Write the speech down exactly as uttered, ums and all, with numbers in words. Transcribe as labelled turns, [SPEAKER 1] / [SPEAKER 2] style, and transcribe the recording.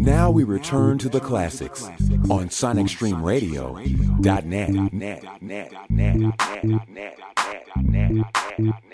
[SPEAKER 1] Now we return to the classics on Sonic Stream Radio dot net.